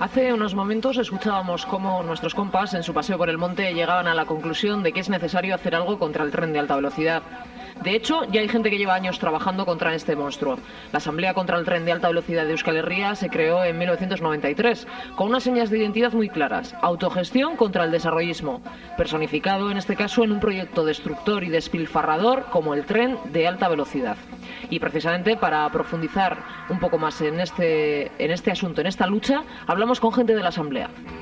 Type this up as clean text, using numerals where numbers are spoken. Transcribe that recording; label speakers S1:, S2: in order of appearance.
S1: Hace unos momentos escuchábamos cómo nuestros compas en su paseo por el monte llegaban a la conclusión de que es necesario hacer algo contra el tren de alta velocidad. De hecho, ya hay gente que lleva años trabajando contra este monstruo. La Asamblea contra el Tren de Alta Velocidad de Euskal Herria se creó en 1993, con unas señas de identidad muy claras: autogestión contra el desarrollismo, personificado en este caso en un proyecto destructor y despilfarrador como el tren de alta velocidad. Y precisamente para profundizar un poco más en este asunto, en esta lucha, hablamos con gente de la Asamblea.